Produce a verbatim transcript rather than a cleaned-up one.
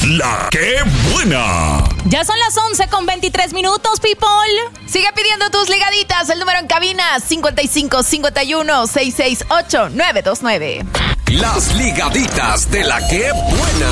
La que buena. Ya son las once con veintitrés minutos, people. Sigue pidiendo tus ligaditas. El número en cabina cincuenta y cinco, cincuenta y uno, sesenta y seis ocho, nueve dos nueve. Las ligaditas de la que buena.